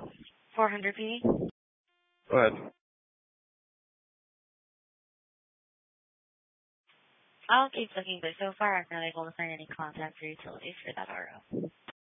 400 PE? Go ahead. I'll keep looking, but so far I'm not able to find any contact for utilities for that RO.